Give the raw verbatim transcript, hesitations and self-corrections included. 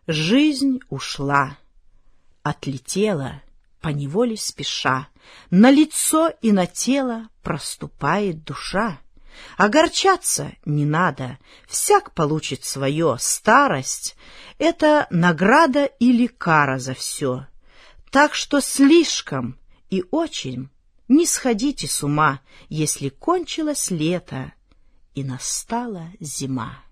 Жизнь ушла, отлетела, поневоле спеша, на лицо и на тело проступает душа. Огорчаться не надо, всяк получит свое. Старость — это награда или кара за все. Так что слишком и очень не сходите с ума, если кончилось лето и настала зима.